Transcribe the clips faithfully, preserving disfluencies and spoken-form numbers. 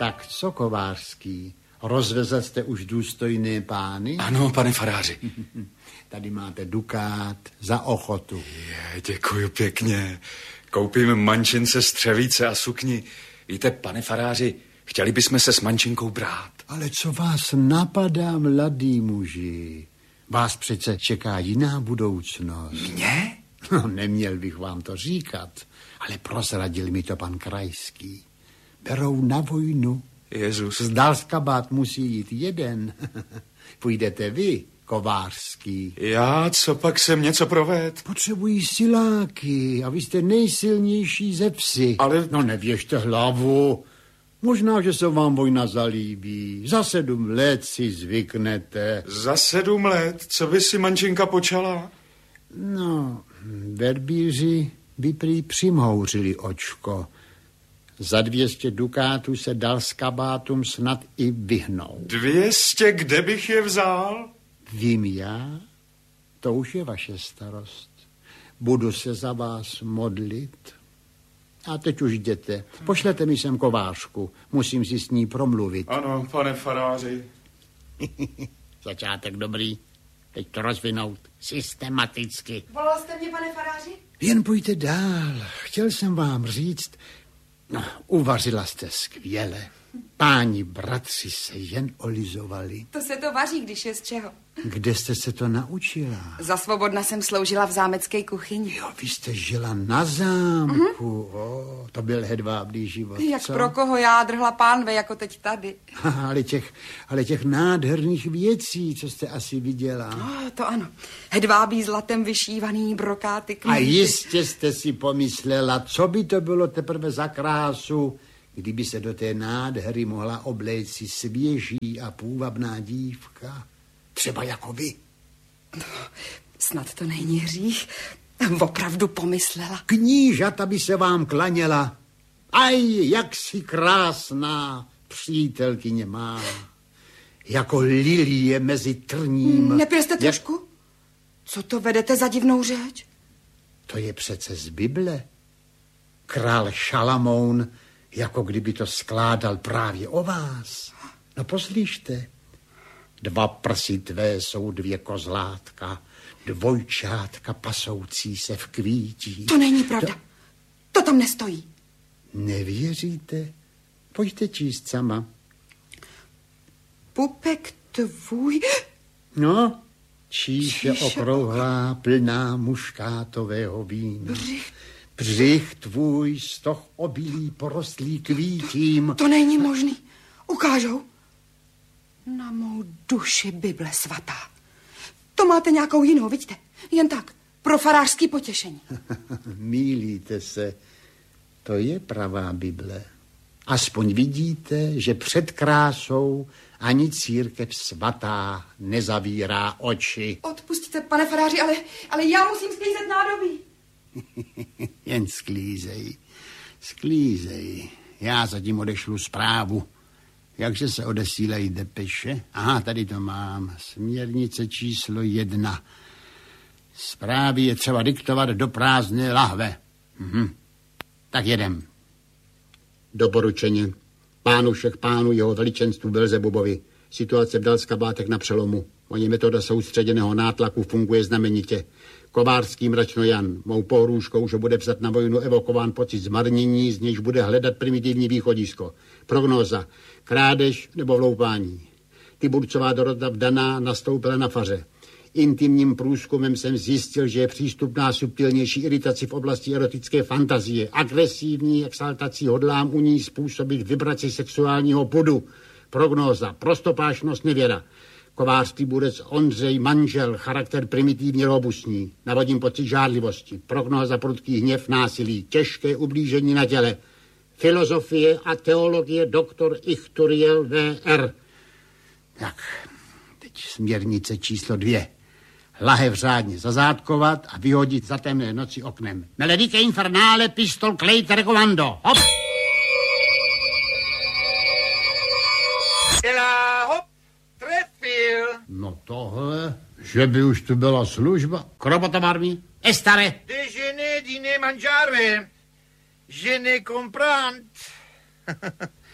Tak co, Kovářský, rozvezl jste už důstojné pány? Ano, pane faráři. Tady máte dukát za ochotu. Je, děkuju pěkně. Koupím mančince, střevíce a sukni. Víte, pane faráři, chtěli bychom se s mančinkou brát. Ale co vás napadá, mladý muži? Vás přece čeká jiná budoucnost. Mě? No, neměl bych vám to říkat, ale prozradil mi to pan Krajský. Berou na vojnu. Jezus. Z Dalskabát musí jít jeden. Půjdete vy, Kovářský. Já, co pak jsem něco proved? Potřebují siláky a vy jste nejsilnější ze psy. Ale... No nevěžte hlavu. Možná, že se vám vojna zalíbí. Za sedm let si zvyknete. Za sedm let? Co by si mančinka počala? No, verbíři by prý přimhouřili očko. Za dvěstě dukátů se Dalskabátům snad i vyhnou. Dvěstě, kde bych je vzal? Vím já, to už je vaše starost. Budu se za vás modlit. A teď už jděte. Pošlete mi sem Kovářku. Musím si s ní promluvit. Ano, pane faráři. Začátek dobrý. Teď to rozvinout systematicky. Volal jste mě, pane faráři? Jen pojďte dál. Chtěl jsem vám říct, no, uvařila jste skvěle. Páni bratři se jen olizovali. To se to vaří, když je z čeho. Kde jste se to naučila? Za svobodna jsem sloužila v zámecké kuchyni. Jo, vy jste žila na zámku. Mm-hmm. O, to byl hedvábný život. Jak co? pro koho já drhla pánve, jako teď tady. ale, těch, ale těch nádherných věcí, co jste asi viděla. Oh, to ano. Hedvábí zlatem vyšívaný brokáty kníže. A jistě jste si pomyslela, co by to bylo teprve za krásu, kdyby se do té nádhery mohla obléci svěží a půvabná dívka. Třeba jako vy. No, snad to není hřích. Opravdu pomyslela. Knížata by se vám klaněla. Aj, jak si krásná přítelkyně má. Jako lilie mezi trním. Nepěste trošku? Jak... Co to vedete za divnou řeč? To je přece z Bible. Král Šalamoun, jako kdyby to skládal právě o vás. No poslyšte. Dva prsy tvé jsou dvě kozlátka, dvojčátka pasoucí se v kvítí. To není pravda. To, to tam nestojí. Nevěříte? Pojďte číst sama. Pupek tvůj... No, číše okrouhlá, plná muškátového vína. Břich. Břich tvůj stoch obilí porostlý kvítím. To není možný. Ukážou. Na mou duši Bible svatá. To máte nějakou jinou, vidíte? Jen tak, pro farářský potěšení. Mýlíte se. To je pravá Bible. Aspoň vidíte, že před krásou ani církev svatá nezavírá oči. Odpustíte, pane faráři, ale, ale já musím sklízet nádobí. Jen sklízej, sklízej. Já zatím odešlu zprávu. Jakže se odesílají depeše? Aha, tady to mám. Směrnice číslo jedna. Zprávy je třeba diktovat do prázdné lahve. Mhm. Tak jedem. Doporučeně. Pánu všech pánů jeho veličenstvu Belzebubovi. Situace v Dalskabátech na přelomu. Moje metoda soustředěného nátlaku funguje znamenitě. Kovářský mračno Jan, mou pohrůžkou, že bude vzat na vojnu evokován pocit zmarnění, z nějž bude hledat primitivní východisko. Prognóza. Krádež nebo vloupání. Tiburcová Dorota vdaná nastoupila na faře. Intimním průzkumem jsem zjistil, že je přístupná subtilnější iritaci v oblasti erotické fantazie. Agresivní exaltací hodlám u ní způsobit vibraci sexuálního pudu. Prognóza. Prostopášnost nevěra. Kovářský budec Ondřej manžel, charakter primitivně robustní. Navodím pocit žádlivosti. Prognóza prudký hněv, násilí. Těžké ublížení na těle. Filozofie a teologie doktor Ichturiel V R Tak, teď směrnice číslo dvě. Lahev řádně zazádkovat a vyhodit za temné noci oknem. Melodike infernale pistol klejt rekomando. Hop! Ela, hop, trefil. No tohle, že by už tu byla služba. Krobotomarmi, estare. Déjeuner, dîner, mangiare. Je ne comprends.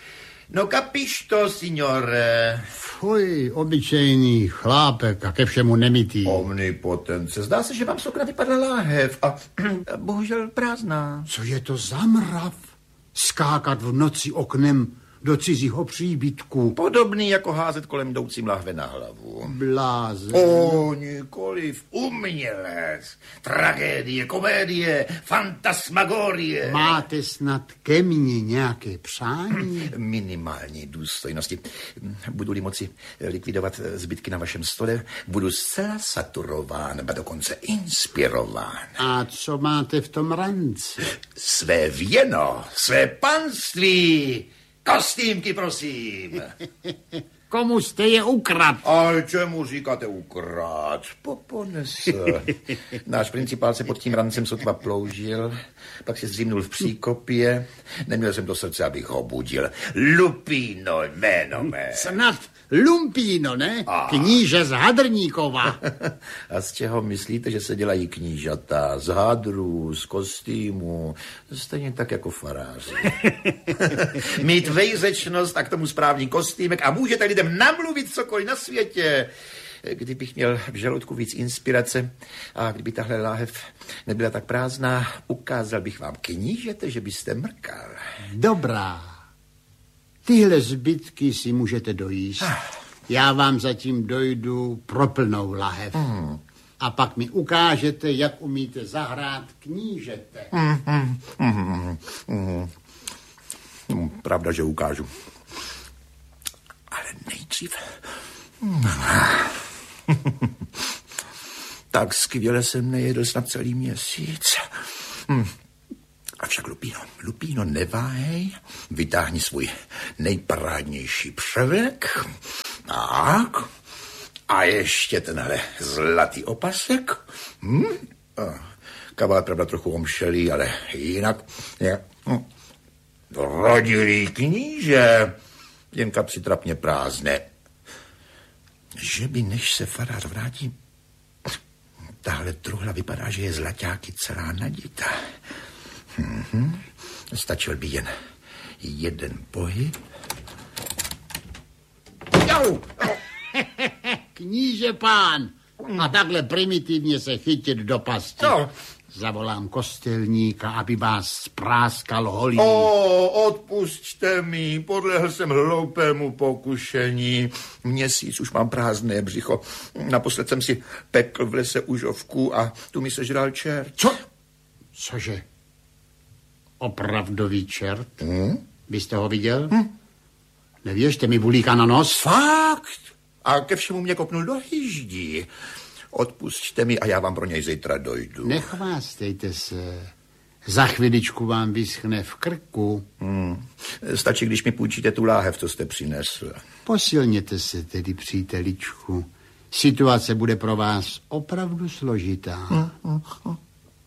No capišto, signore. Fuj, obyčejný chlápek a ke všemu nemitý. Omnipotence. Zdá se, že vám z okna vypadla láhev a bohužel prázdná. Co je to za mrav? Skákat v noci oknem do cizího příbytku. Podobný jako házet kolem jdoucím lahve na hlavu. Blázen. O, nikoliv umělec. Tragédie, komédie, fantasmagorie. Máte snad ke mně nějaké přání? Minimální důstojnosti. Budu-li moci likvidovat zbytky na vašem stole, budu zcela saturován, ba dokonce inspirován. A co máte v tom ranci? Své věno, své panství. Kostýmky, prosím. Komu jste je ukrad? Ale čemu říkáte ukrad? Popones. Náš principál se pod tím rancem sotva ploužil, pak se zřímnul v příkopě. Neměl jsem do srdce, abych ho budil. Lupino, jméno mé. Snad Lumpíno, ne? A. Kníže z Hadrníkova. A z čeho myslíte, že se dělají knížata? Z hadrů, z kostýmu, stejně tak jako faráři. Mít vejřečnost a k tomu správný kostýmek a můžete lidem namluvit cokoliv na světě. Kdybych měl v žaludku víc inspirace a kdyby tahle láhev nebyla tak prázdná, ukázal bych vám knížete, že byste mrkal. Dobrá. Tyhle zbytky si můžete dojíst. Já vám zatím dojdu pro plnou lahev. Hmm. A pak mi ukážete, jak umíte zahrát knížete. Hmm, hmm, hmm, hmm. Hmm, pravda, že ukážu. Ale nejdřív... Tak skvěle jsem nejedl snad celý měsíc. Hmm. Avšak Lupino, Lupino, neváhej, vytáhni svůj nejparádnější převlek. Tak. A ještě tenhle zlatý opasek. Hm? Kabát, pravda, trochu omšelý, ale jinak... Je, hm. Rodilý kníže, jen kapsy trapně prázdné. Že by, než se farář vrátí, tahle truhla vypadá, že je zlaťáky celá nadita. Mm-hmm. Stačil by jen jeden pohyb. Jau! Kníže pán! A takhle primitivně se chytit do pasti. No. Zavolám kostelníka, aby vás spráskal holí. O, odpusťte mi, podlehl jsem hloupému pokušení. Měsíc už mám prázdné břicho. Naposled jsem si pekl v lese užovku a tu mi sežral čert. Co? Cože? Opravdový čert? Hmm? Byste ho viděl? Hm? Nevěřte mi, bulíka na nos. Fakt? A ke všemu mě kopnul do hyždí. Odpusťte mi a já vám pro něj zítra dojdu. Nechvástejte se. Za chviličku vám vyschne v krku. Hmm. Stačí, když mi půjčíte tu láhev, co jste přinesl. Posilněte se tedy, příteličku. Situace bude pro vás opravdu složitá. Hmm. Hmm.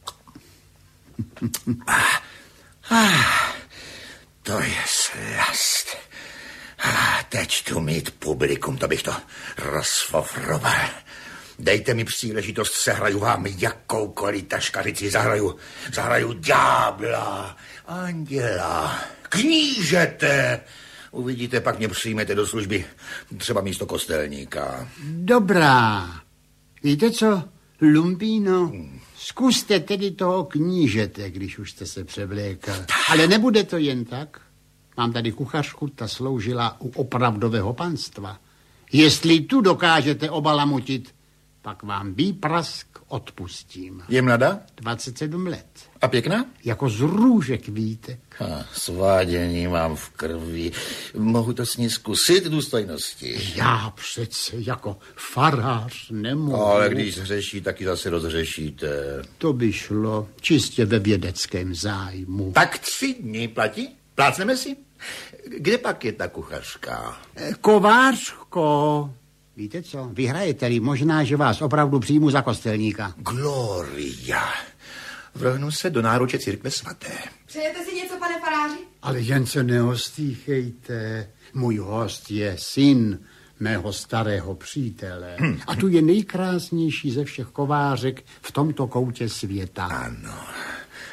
ah, ah, to je slast. Ah, teď tu mít publikum, to bych to rozfofroval. Dejte mi příležitost, sehraju vám jakoukoliv taškarici, zahraju, zahraju ďábla, anděla, knížete. Uvidíte, pak mě přijmete do služby, třeba místo kostelníka. Dobrá. Víte co, Lumpíno? Hmm. Zkuste tedy toho knížete, když už jste se převlékal. Ale nebude to jen tak. Mám tady kuchařku, ta sloužila u opravdového panstva. Jestli tu dokážete obalamutit, pak vám výprask odpustím. Je mladá? dvacet sedm let. A pěkná? Jako z růže kvítek. Ha, svádění mám v krvi. Mohu to s ní zkusit, důstojnosti? Já přece jako farář nemohu. Ale když zhřeší, taky zase rozhřešíte. To by šlo čistě ve vědeckém zájmu. Tak tři dny platí? Plácneme si? Kde pak je ta kuchařka? Kovářko, víte co, vyhrajete-li, možná, že vás opravdu přijmu za kostelníka. Gloria. Vrhnu se do náruče církve svaté. Přejete si něco, pane faráři? Ale jen se neostýchejte. Můj host je syn mého starého přítele. Hmm. A tu je nejkrásnější ze všech kovářek v tomto koutě světa. Ano.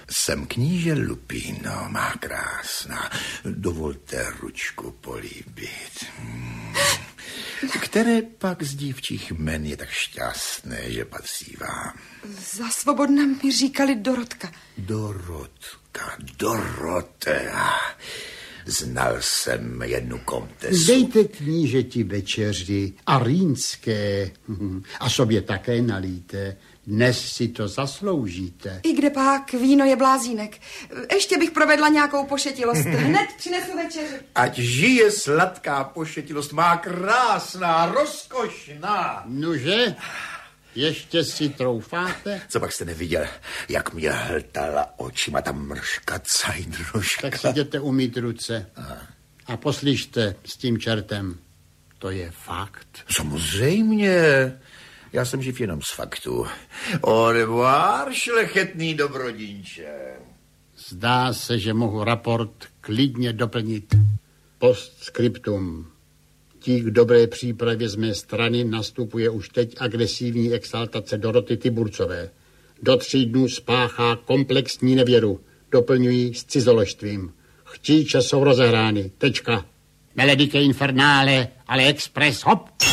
Jsem kníže Lupino, má krásná. Dovolte ručku políbit. Hmm. Které pak z dívčích jmen je tak šťastné, že patří vám? Za svobodna mi říkali Dorotka. Dorotka, Dorotea. Znal jsem jednu komtesu. Dejte knížeti večeři a rýnské a sobě také nalíte. Dnes si to zasloužíte. I kde pak víno je blázínek. Ještě bych provedla nějakou pošetilost. Hned přinesu večeři. Ať žije sladká pošetilost, má krásná, rozkošná. Nože, ještě si troufáte? Co pak jste neviděl, jak mě hltala očima ta mrška cajdruška? Tak si jděte umýt ruce. A poslyšte s tím čertem. To je fakt. Samozřejmě. Já jsem živ jenom z faktu. Au revoir, šlechetný dobrodinče. Zdá se, že mohu raport klidně doplnit. Postscriptum. Tí k dobré přípravě z mé strany nastupuje už teď agresivní exaltace Doroty Tiburcové. Do tří dnů spáchá komplexní nevěru. Doplňují s cizoložstvím. Chtíče jsou rozehrány. Tečka. Melodice infernale, ale express hop.